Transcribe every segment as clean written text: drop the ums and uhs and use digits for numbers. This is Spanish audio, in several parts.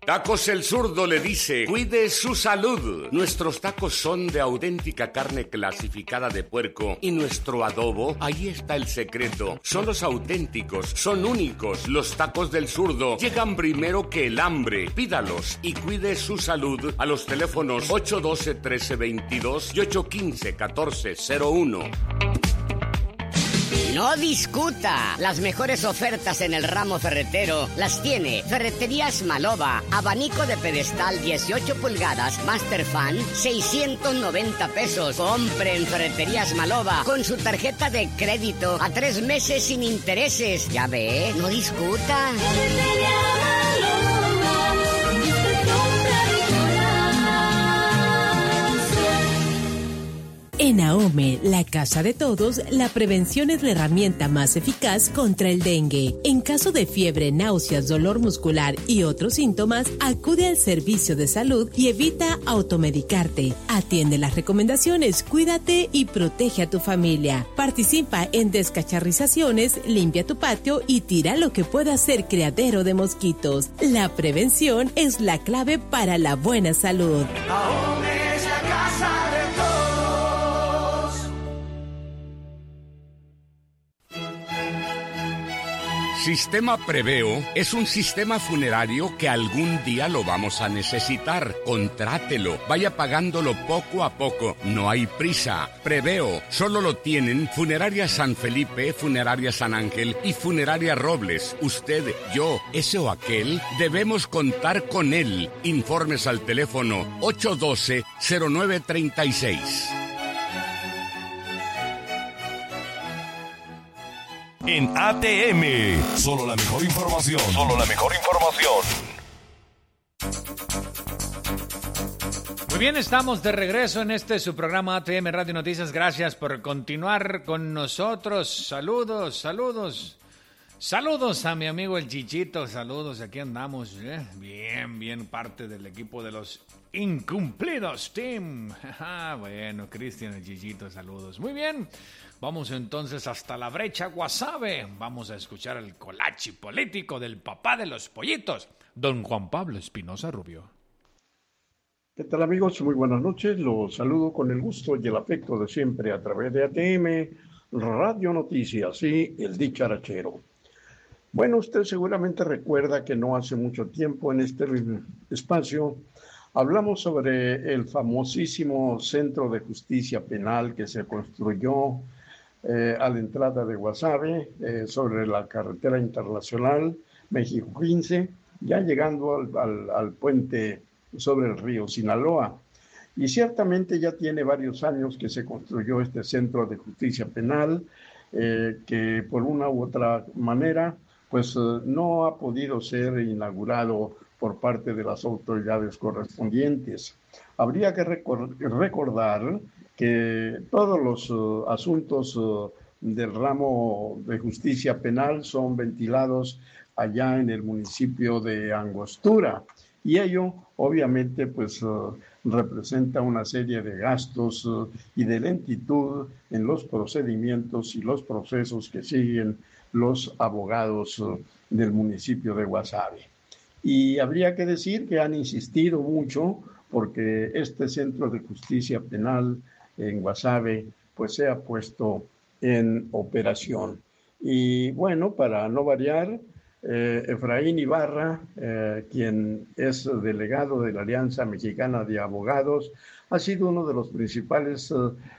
Tacos El Zurdo le dice, cuide su salud. Nuestros tacos son de auténtica carne clasificada de puerco y nuestro adobo, ahí está el secreto. Son los auténticos, son únicos. Los tacos del Zurdo llegan primero que el hambre. Pídalos y cuide su salud a los teléfonos 812-1322 y 815-1401. No discuta. Las mejores ofertas en el ramo ferretero las tiene Ferreterías Maloba. Abanico de pedestal 18 pulgadas, Master Fan, 690 pesos. Compre en Ferreterías Maloba con su tarjeta de crédito a 3 meses sin intereses. Ya ve, no discuta. En AOME, la casa de todos, la prevención es la herramienta más eficaz contra el dengue. En caso de fiebre, náuseas, dolor muscular y otros síntomas, acude al servicio de salud y evita automedicarte. Atiende las recomendaciones, cuídate y protege a tu familia. Participa en descacharrizaciones, limpia tu patio y tira lo que pueda ser criadero de mosquitos. La prevención es la clave para la buena salud. AOME es la casa de todos. Sistema Preveo es un sistema funerario que algún día lo vamos a necesitar. Contrátelo, vaya pagándolo poco a poco. No hay prisa. Preveo solo lo tienen Funeraria San Felipe, Funeraria San Ángel y Funeraria Robles. Usted, yo, ese o aquel, debemos contar con él. Informes al teléfono 812-0936. En ATM, solo la mejor información. Solo la mejor información. Muy bien, estamos de regreso en su programa ATM Radio Noticias. Gracias por continuar con nosotros. Saludos a mi amigo el Chichito. Saludos, aquí andamos. Bien, parte del equipo de los Incumplidos Team. Bueno, Cristian el Chichito, saludos. Muy bien. Vamos entonces hasta la brecha Guasave. Vamos a escuchar el colachi político del papá de los pollitos, don Juan Pablo Espinosa Rubio. ¿Qué tal, amigos? Muy buenas noches. Los saludo con el gusto y el afecto de siempre a través de ATM Radio Noticias y el dicharachero. Bueno, usted seguramente recuerda que no hace mucho tiempo en este espacio hablamos sobre el famosísimo Centro de Justicia Penal que se construyó a la entrada de Guasave, sobre la carretera internacional México-15, ya llegando al puente sobre el río Sinaloa. Y ciertamente ya tiene varios años que se construyó este Centro de Justicia Penal, que por una u otra manera pues no ha podido ser inaugurado por parte de las autoridades correspondientes. Habría que recordar que todos los asuntos del ramo de justicia penal son ventilados allá en el municipio de Angostura, y ello obviamente pues representa una serie de gastos y de lentitud en los procedimientos y los procesos que siguen los abogados del municipio de Guasave. Y habría que decir que han insistido mucho porque este Centro de Justicia Penal en Guasave pues se ha puesto en operación. Y bueno, para no variar, Efraín Ibarra, quien es delegado de la Alianza Mexicana de Abogados, ha sido uno de los principales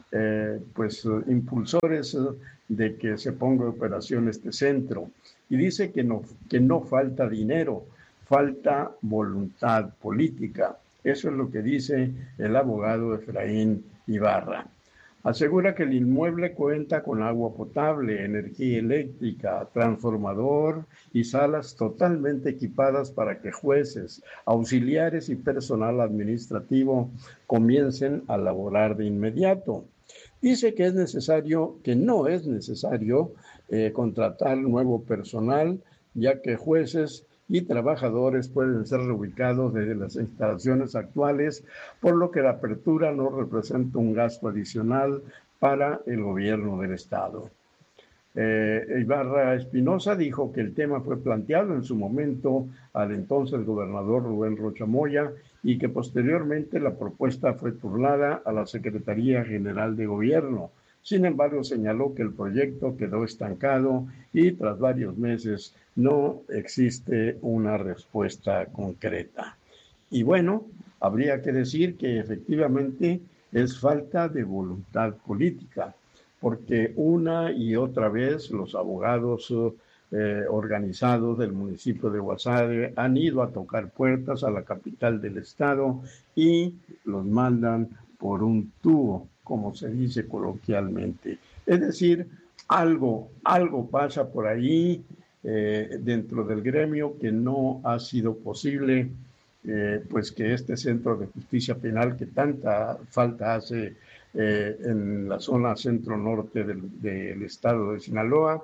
impulsores de que se ponga en operación este centro. Y dice que no falta dinero, falta voluntad política. Eso es lo que dice el abogado Efraín Ibarra. Asegura que el inmueble cuenta con agua potable, energía eléctrica, transformador y salas totalmente equipadas para que jueces, auxiliares y personal administrativo comiencen a laborar de inmediato. Dice que no es necesario contratar nuevo personal, ya que jueces y trabajadores pueden ser reubicados desde las instalaciones actuales, por lo que la apertura no representa un gasto adicional para el gobierno del estado. Ibarra Espinosa dijo que el tema fue planteado en su momento al entonces gobernador Rubén Rocha Moya y que posteriormente la propuesta fue turnada a la Secretaría General de Gobierno. Sin embargo, señaló que el proyecto quedó estancado y tras varios meses no existe una respuesta concreta. Y bueno, habría que decir que efectivamente es falta de voluntad política, porque una y otra vez los abogados organizados del municipio de Guasave han ido a tocar puertas a la capital del estado y los mandan por un tubo, como se dice coloquialmente. Es decir, algo pasa por ahí dentro del gremio que no ha sido posible, pues que este centro de justicia penal que tanta falta hace en la zona centro-norte del estado de Sinaloa,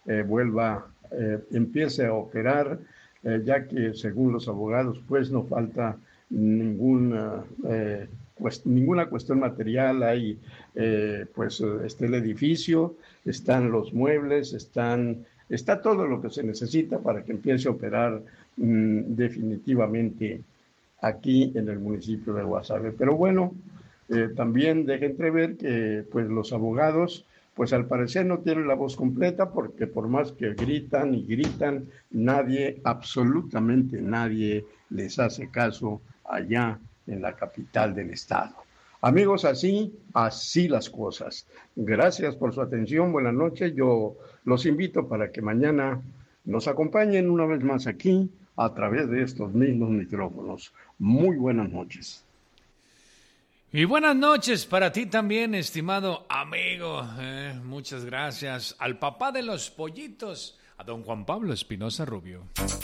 empiece a operar, ya que según los abogados, pues no falta ninguna cuestión material. Hay, está el edificio, están los muebles, está todo lo que se necesita para que empiece a operar definitivamente aquí en el municipio de Guasave. Pero bueno, también deja entrever que pues los abogados pues al parecer no tienen la voz completa, porque por más que gritan y gritan, nadie, absolutamente nadie les hace caso allá en la capital del estado. Amigos, así las cosas. Gracias por su atención, buenas noches. Yo los invito para que mañana nos acompañen una vez más aquí a través de estos mismos micrófonos. Muy buenas noches. Y buenas noches para ti también, estimado amigo. Muchas gracias al papá de los pollitos, a don Juan Pablo Espinosa Rubio.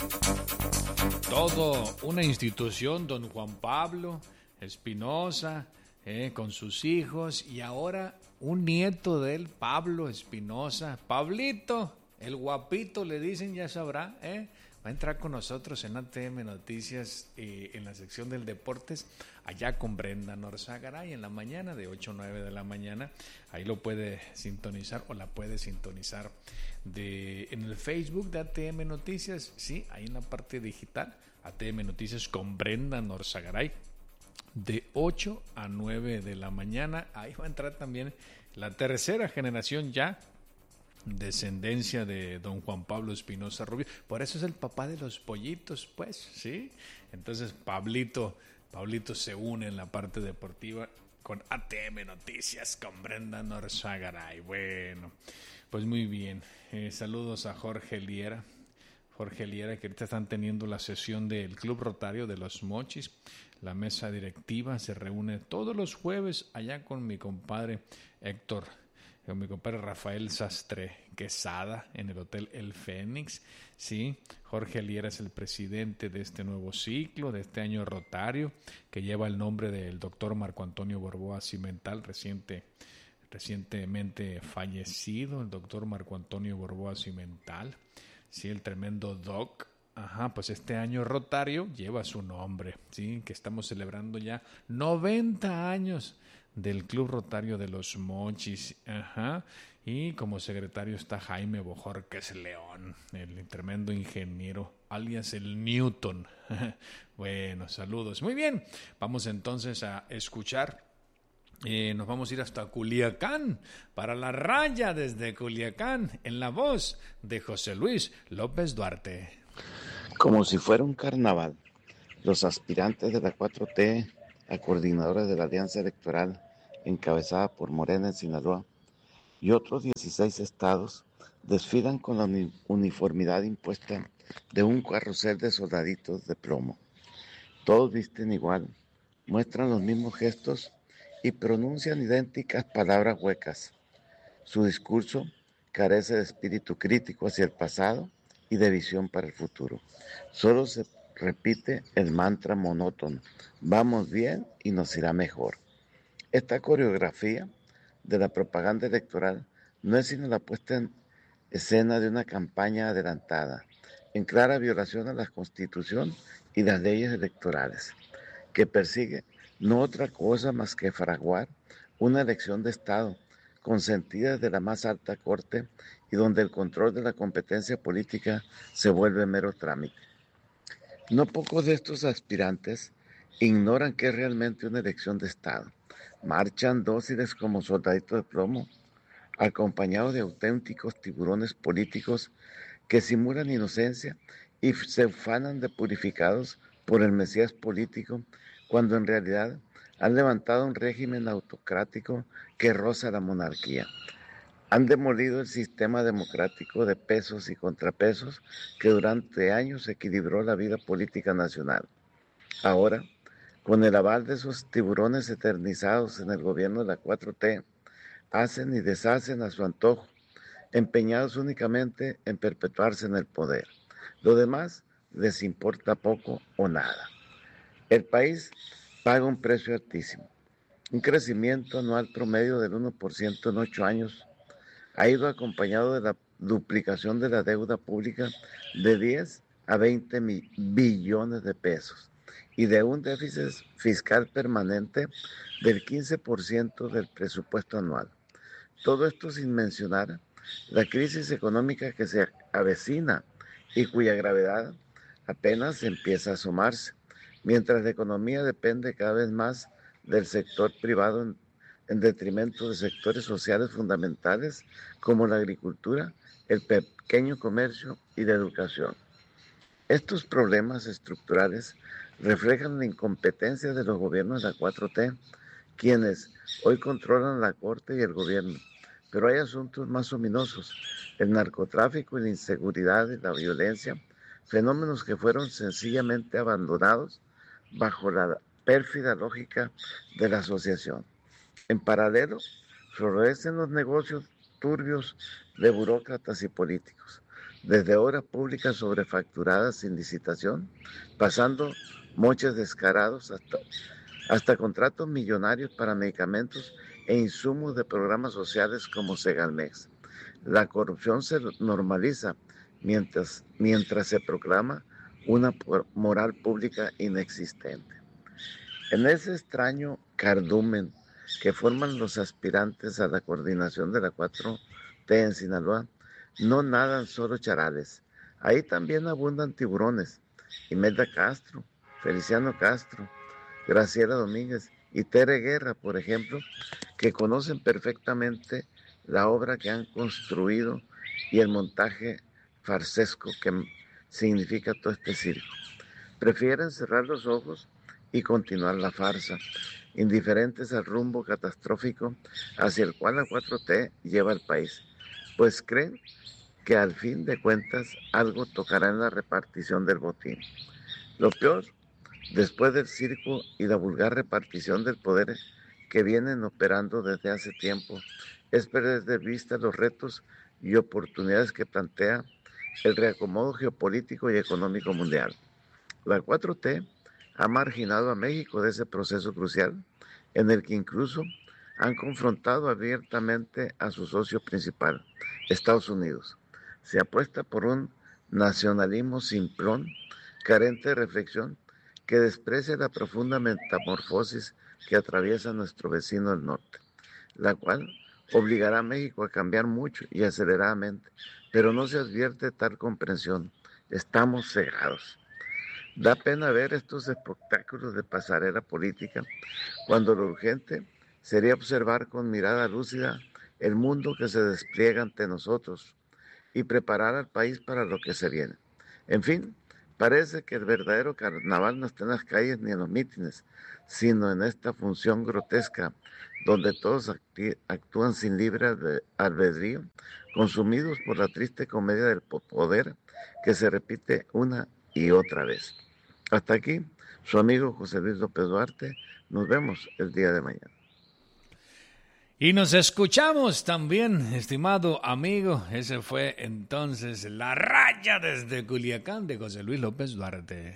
Todo una institución, don Juan Pablo Espinosa, con sus hijos, y ahora un nieto de él, Pablo Espinosa. Pablito, el guapito, le dicen, ya sabrá, va a entrar con nosotros en ATM Noticias en la sección del Deportes, allá con Brenda Norzagaray en la mañana, de 8 a 9 de la mañana. Ahí lo puede sintonizar o la puede sintonizar en el Facebook de ATM Noticias, sí, ahí en la parte digital, ATM Noticias con Brenda Norzagaray, de 8 a 9 de la mañana. Ahí va a entrar también la tercera generación ya, descendencia de don Juan Pablo Espinosa Rubio. Por eso es el papá de los pollitos, pues, ¿sí? Entonces Pablito se une en la parte deportiva con ATM Noticias con Brenda Norzagaray. Bueno, pues muy bien. Saludos a Jorge Liera, que ahorita están teniendo la sesión del Club Rotario de Los Mochis. La mesa directiva se reúne todos los jueves allá con mi compadre Héctor, con mi compadre Rafael Sastre Quesada en el Hotel El Fénix. Sí, Jorge Liera es el presidente de este nuevo ciclo, de este año rotario, que lleva el nombre del doctor Marco Antonio Borboa Cimental, recientemente fallecido, el doctor Marco Antonio Borboa Cimental. Sí, el tremendo doc. Ajá, pues este año rotario lleva su nombre, sí, que estamos celebrando ya 90 años del Club Rotario de Los Mochis. Ajá. Y como secretario está Jaime Bojorquez León, el tremendo ingeniero, alias el Newton. Bueno, saludos. Muy bien, vamos entonces a escuchar. Nos vamos a ir hasta Culiacán, para la raya desde Culiacán, en la voz de José Luis López Duarte. Como si fuera un carnaval, los aspirantes de la 4T a coordinadores de la Alianza Electoral encabezada por Morena en Sinaloa y otros 16 estados desfilan con la uniformidad impuesta de un carrusel de soldaditos de plomo. Todos visten igual, muestran los mismos gestos y pronuncian idénticas palabras huecas. Su discurso carece de espíritu crítico hacia el pasado y de visión para el futuro. Solo se repite el mantra monótono: vamos bien y nos irá mejor. Esta coreografía de la propaganda electoral no es sino la puesta en escena de una campaña adelantada, en clara violación a la Constitución y las leyes electorales, que persigue no otra cosa más que fraguar una elección de Estado consentidas de la más alta corte y donde el control de la competencia política se vuelve mero trámite. No pocos de estos aspirantes ignoran que es realmente una elección de Estado. Marchan dóciles como soldaditos de plomo, acompañados de auténticos tiburones políticos que simulan inocencia y se ufanan de purificados por el Mesías político, cuando en realidad han levantado un régimen autocrático que roza la monarquía. Han demolido el sistema democrático de pesos y contrapesos que durante años equilibró la vida política nacional. Ahora, con el aval de esos tiburones eternizados en el gobierno de la 4T, hacen y deshacen a su antojo, empeñados únicamente en perpetuarse en el poder. Lo demás les importa poco o nada. El país paga un precio altísimo. Un crecimiento anual promedio del 1% en 8 años ha ido acompañado de la duplicación de la deuda pública de 10 a 20 billones de pesos y de un déficit fiscal permanente del 15% del presupuesto anual. Todo esto sin mencionar la crisis económica que se avecina y cuya gravedad apenas empieza a asomarse, mientras la economía depende cada vez más del sector privado en detrimento de sectores sociales fundamentales como la agricultura, el pequeño comercio y la educación. Estos problemas estructurales reflejan la incompetencia de los gobiernos de la 4T, quienes hoy controlan la Corte y el gobierno. Pero hay asuntos más ominosos: el narcotráfico y la inseguridad y la violencia, fenómenos que fueron sencillamente abandonados bajo la pérfida lógica de la asociación. En paralelo, florecen los negocios turbios de burócratas y políticos, desde obras públicas sobrefacturadas sin licitación, pasando moches descarados hasta contratos millonarios para medicamentos e insumos de programas sociales como Segalmex. La corrupción se normaliza mientras se proclama una moral pública inexistente. En ese extraño cardumen que forman los aspirantes a la coordinación de la 4T en Sinaloa, no nadan solo charales. Ahí también abundan tiburones. Imelda Castro, Feliciano Castro, Graciela Domínguez y Tere Guerra, por ejemplo, que conocen perfectamente la obra que han construido y el montaje farsesco que significa todo este circo. Prefieren cerrar los ojos y continuar la farsa, indiferentes al rumbo catastrófico hacia el cual la 4T lleva al país, pues creen que al fin de cuentas algo tocará en la repartición del botín. Lo peor, después del circo y la vulgar repartición del poder que vienen operando desde hace tiempo, es perder de vista los retos y oportunidades que plantea el reacomodo geopolítico y económico mundial. La 4T ha marginado a México de ese proceso crucial, en el que incluso han confrontado abiertamente a su socio principal, Estados Unidos. Se apuesta por un nacionalismo simplón, carente de reflexión, que desprecia la profunda metamorfosis que atraviesa nuestro vecino del norte, la cual obligará a México a cambiar mucho y aceleradamente, pero no se advierte tal comprensión. Estamos cegados. Da pena ver estos espectáculos de pasarela política, cuando lo urgente sería observar con mirada lúcida el mundo que se despliega ante nosotros y preparar al país para lo que se viene. En fin, parece que el verdadero carnaval no está en las calles ni en los mítines, sino en esta función grotesca donde todos actúan sin libre albedrío, consumidos por la triste comedia del poder que se repite una y otra vez. Hasta aquí, su amigo José Luis López Duarte. Nos vemos el día de mañana. Y nos escuchamos también, estimado amigo. Ese fue entonces La Raya desde Culiacán de José Luis López Duarte.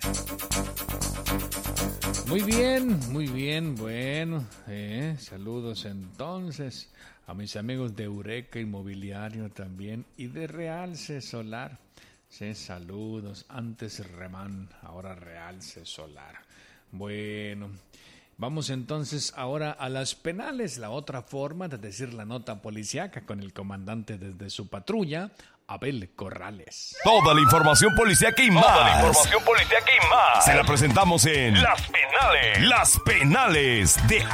Muy bien, bueno, saludos entonces a mis amigos de Eureka Inmobiliario también y de Realce Solar. Sí, saludos, antes Remán, ahora Realce Solar. Bueno, Vamos entonces ahora a las penales, la otra forma de decir la nota policíaca con el comandante desde su patrulla, Abel Corrales. Toda la información policíaca y más. Se la presentamos en Las Penales. Las Penales de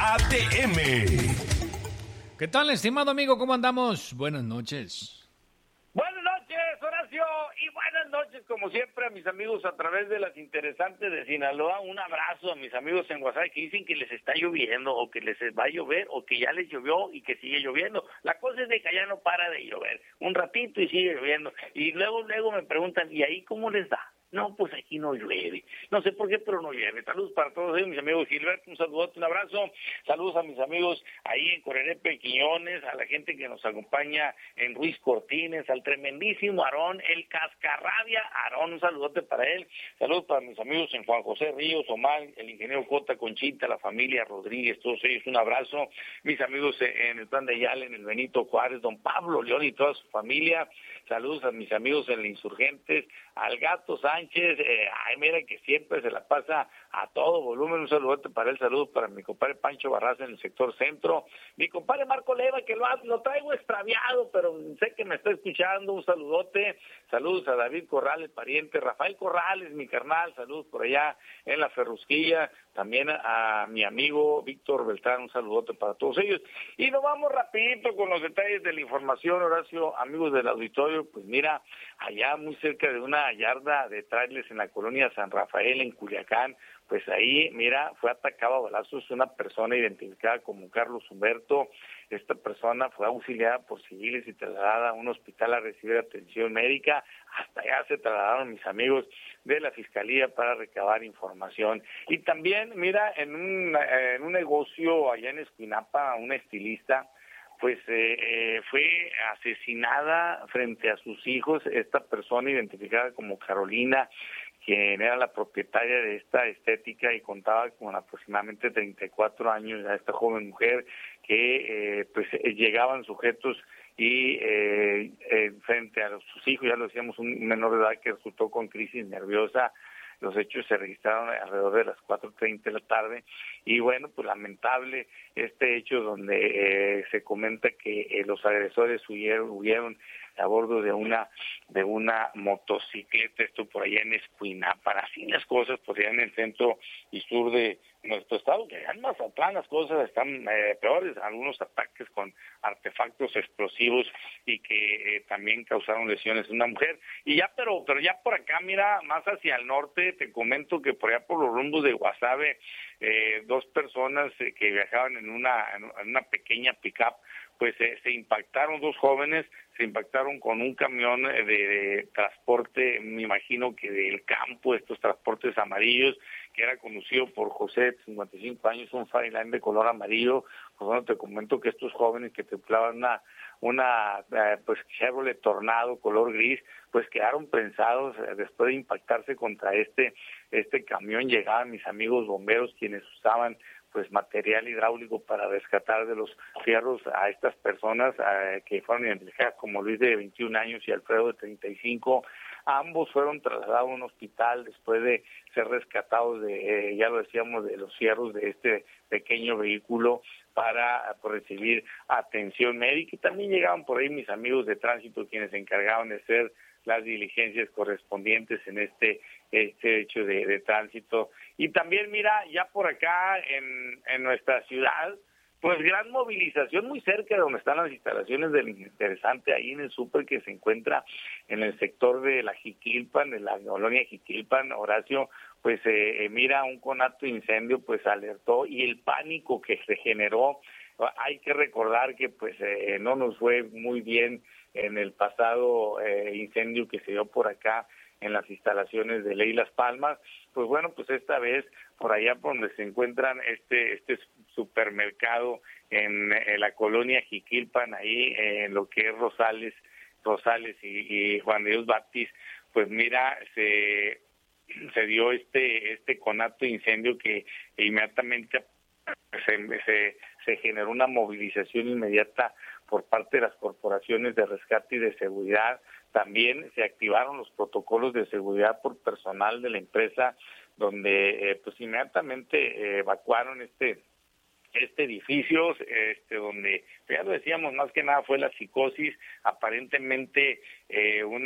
ATM. ¿Qué tal, estimado amigo? ¿Cómo andamos? Buenas noches. Buenas noches, Horacio, y buenas noches, como siempre, a mis amigos a través de las interesantes de Sinaloa. Un abrazo a mis amigos en WhatsApp que dicen que les está lloviendo, o que les va a llover, o que ya les llovió y que sigue lloviendo. La cosa es de que allá no para de llover, un ratito y sigue lloviendo. Y luego me preguntan, ¿y ahí cómo les da? No, pues aquí no llueve. No sé por qué, pero no llueve. Saludos para todos ellos, mis amigos. Gilberto, un saludote, un abrazo. Saludos a mis amigos ahí en Corerepe, Quiñones, a la gente que nos acompaña en Ruiz Cortines, al tremendísimo Aarón, el Cascarrabia Aarón, un saludote para él. Saludos para mis amigos en Juan José Ríos, Omar, el ingeniero Cota, Conchita, la familia Rodríguez, todos ellos, un abrazo. Mis amigos en el Plan de Yala, en el Benito Juárez, don Pablo León y toda su familia. Saludos a mis amigos en el Insurgentes, al Gato Sánchez, mira que siempre se la pasa a todo volumen. Un saludote para él, saludos para mi compadre Pancho Barraza en el sector centro, mi compadre Marco Leva, que lo traigo extraviado, pero sé que me está escuchando. Un saludote, saludos a David Corrales, pariente, Rafael Corrales, mi carnal, saludos por allá en la Ferrusquilla, también a mi amigo Víctor Beltrán, un saludote para todos ellos. Y nos vamos rapidito con los detalles de la información, Horacio, amigos del auditorio. Pues mira, allá muy cerca de una yarda de trailers en la colonia San Rafael, en Culiacán, pues ahí, mira, fue atacado a balazos una persona identificada como Carlos Humberto. Esta persona fue auxiliada por civiles y trasladada a un hospital a recibir atención médica. Hasta allá se trasladaron mis amigos de la Fiscalía para recabar información. Y también, mira, en un negocio allá en Escuinapa, una estilista, pues fue asesinada frente a sus hijos esta persona identificada como Carolina, quien era la propietaria de esta estética y contaba con aproximadamente 34 años, a esta joven mujer que pues llegaban sujetos y frente a sus hijos, ya lo decíamos, un menor de edad que resultó con crisis nerviosa. Los hechos se registraron alrededor de las 4:30 de la tarde y bueno, pues lamentable este hecho donde se comenta que los agresores huyeron a bordo de una motocicleta, esto por allá en Escuinapa. Así las cosas por allá en el centro y sur de nuestro estado, que en Mazatlán las cosas están peores, algunos ataques con artefactos explosivos y que también causaron lesiones en una mujer. Y ya, pero ya por acá, mira, más hacia el norte, te comento que por allá por los rumbos de Guasave, dos personas que viajaban en una pequeña pick-up, pues se impactaron, dos jóvenes se impactaron con un camión de transporte, me imagino que del campo, estos transportes amarillos, que era conducido por José, de 55 años, un Freightliner de color amarillo. Pues bueno, te comento que estos jóvenes que tripulaban una pues Chevrolet Tornado color gris, pues quedaron prensados después de impactarse contra este camión. Llegaban mis amigos bomberos, quienes usaban pues material hidráulico para rescatar de los fierros a estas personas que fueron identificadas como Luis de 21 años y Alfredo de 35. Ambos fueron trasladados a un hospital después de ser rescatados ya lo decíamos, de los fierros de este pequeño vehículo para recibir atención médica. Y también llegaban por ahí mis amigos de tránsito, quienes se encargaban de hacer las diligencias correspondientes en este hecho de tránsito. Y también, mira, ya por acá en nuestra ciudad, pues gran movilización muy cerca de donde están las instalaciones del Interesante, ahí en el súper que se encuentra en el sector de la Jiquilpan, de la colonia Jiquilpan, Horacio. Pues mira, un conato de incendio pues alertó, y el pánico que se generó. Hay que recordar que pues no nos fue muy bien en el pasado incendio que se dio por acá en las instalaciones de Ley Las Palmas. Pues bueno, pues esta vez por allá por donde se encuentran este supermercado en la colonia Jiquilpan, ahí en lo que es Rosales y Juan de Dios Batis, pues mira, se dio este conato de incendio que inmediatamente se generó una movilización inmediata por parte de las corporaciones de rescate y de seguridad. También se activaron los protocolos de seguridad por personal de la empresa donde pues inmediatamente evacuaron este edificio, donde ya lo decíamos, más que nada fue la psicosis, aparentemente un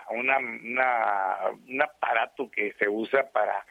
aparato que se usa para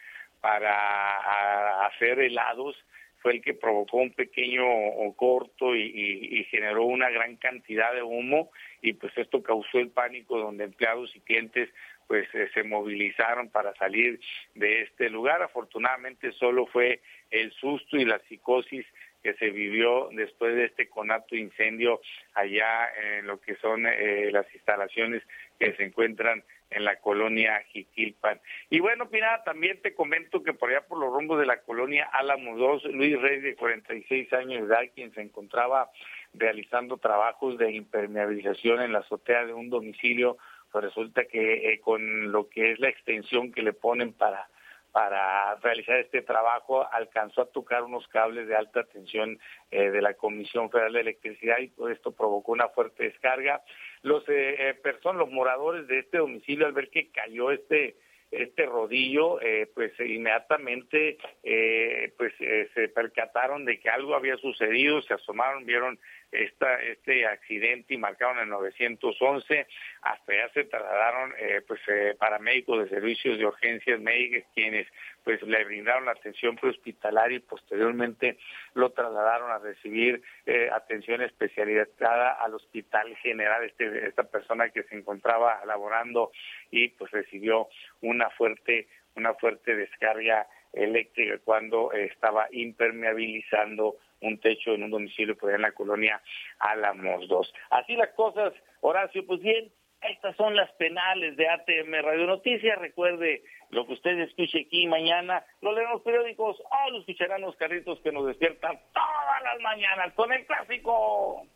hacer helados fue el que provocó un pequeño corto y generó una gran cantidad de humo, y pues esto causó el pánico, donde empleados y clientes pues se movilizaron para salir de este lugar. Afortunadamente solo fue el susto y la psicosis que se vivió después de este conato incendio allá en lo que son las instalaciones que se encuentran en la colonia Jiquilpan. Y bueno, Pineda, también te comento que por allá por los rumbos de la colonia Álamos 2, Luis Rey, de 46 años de edad, quien se encontraba realizando trabajos de impermeabilización en la azotea de un domicilio, pues resulta que con lo que es la extensión que le ponen para realizar este trabajo, alcanzó a tocar unos cables de alta tensión de la Comisión Federal de Electricidad, y todo esto provocó una fuerte descarga. Los moradores de este domicilio, al ver que cayó este rodillo, pues inmediatamente se percataron de que algo había sucedido, se asomaron, vieron este accidente y marcaron el 911. Hasta allá se trasladaron paramédicos de servicios de urgencias médicas, quienes pues le brindaron la atención prehospitalaria, y posteriormente lo trasladaron a recibir atención especializada al Hospital General. Esta persona que se encontraba laborando y pues recibió una fuerte descarga eléctrica cuando estaba impermeabilizando un techo en un domicilio por allá en la colonia Álamos 2. Así las cosas, Horacio. Pues bien, estas son las penales de ATM Radio Noticias. Recuerde, lo que usted escuche aquí mañana, lo leen en los periódicos, o lo escucharán los carritos que nos despiertan todas las mañanas con el clásico.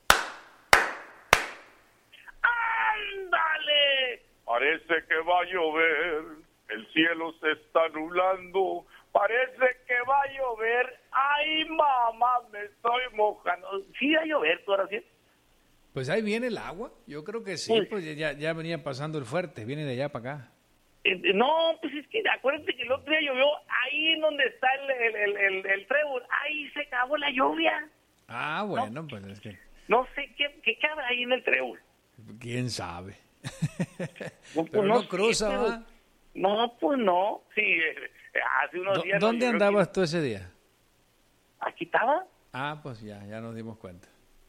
¡Ándale! Parece que va a llover, el cielo se está nublando, parece que va a llover. ¡Ay, mamá, me estoy mojando! ¿Sí va a llover, tú ahora sí? Pues ahí viene el agua, yo creo que sí, pues ya venía pasando el fuerte, viene de allá para acá. No, pues es que acuérdate que el otro día llovió ahí en donde está el trébol, ahí se acabó la lluvia. Ah, bueno, no, pues es que... No sé qué cabe ahí en el trébol. ¿Quién sabe? No, pero no cruza, pero... ¿va? No, pues no. Sí, hace unos días... ¿Dónde andabas tú ese día? ¿Aquí estaba? Ah, pues ya nos dimos cuenta.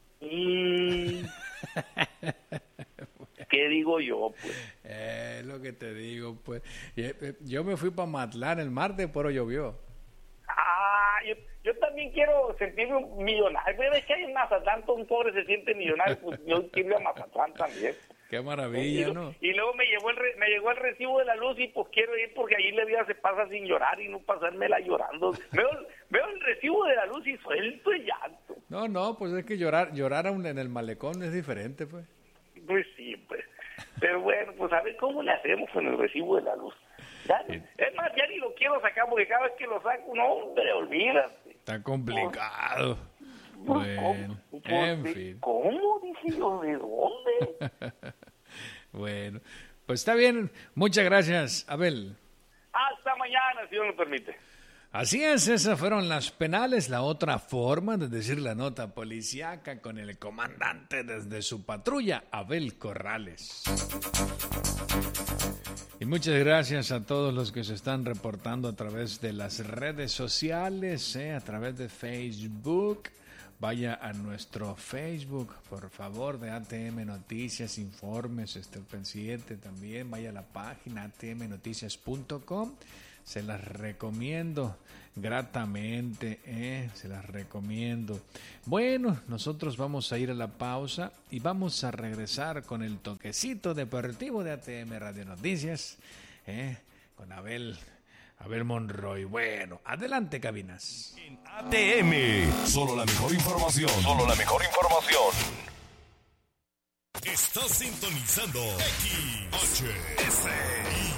¿Qué digo yo, pues? Lo que te digo, pues. Yo me fui para Matlán el martes, pero llovió. Yo también quiero sentirme un millonario. Pero es que hay en Mazatlán, todo un pobre se siente millonario, pues yo quiero ir a Mazatlán también. Qué maravilla, ¿no? Y luego me llegó el recibo de la luz, y pues quiero ir porque ahí la vida se pasa sin llorar y no pasármela llorando. Veo el recibo de la luz y suelto el llanto. No, pues es que llorar en el malecón es diferente, pues. Pues sí, pues. Pero bueno, pues a ver cómo le hacemos con el recibo de la luz. Ya, es más, ya ni lo quiero sacar porque cada vez que lo saco, no, hombre, olvídate. Está complicado. Bueno, en fin. ¿Cómo? Dije yo, ¿de dónde? Bueno, pues está bien. Muchas gracias, Abel. Hasta mañana, si Dios lo permite. Así es, esas fueron las penales, la otra forma de decir la nota policíaca con el comandante desde su patrulla, Abel Corrales. Y muchas gracias a todos los que se están reportando a través de las redes sociales, a través de Facebook. Vaya a nuestro Facebook, por favor, de ATM Noticias, informes, pendiente también. Vaya a la página atmnoticias.com. Se las recomiendo gratamente, se las recomiendo. Bueno, nosotros vamos a ir a la pausa y vamos a regresar con el toquecito deportivo de ATM Radio Noticias, con Abel Monroy. Bueno, adelante, cabinas. En ATM, solo la mejor información. Solo la mejor información. Estás sintonizando XHSIG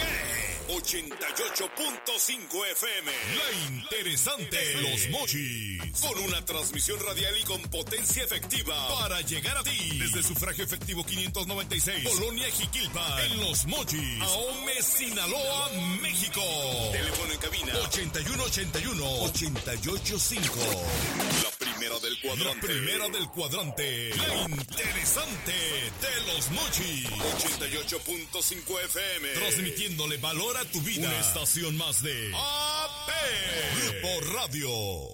88.5 FM. La interesante. Los Mochis. Con una transmisión radial y con potencia efectiva para llegar a ti. Desde Sufragio Efectivo 596, Colonia Jiquilpan, en Los Mochis, Ahome, Sinaloa, México. Teléfono en cabina 8181-885. La primera del cuadrante. La interesante de los mochis. 88.5 FM. Transmitiéndole valor a tu vida. Una estación más de AP Grupo Radio.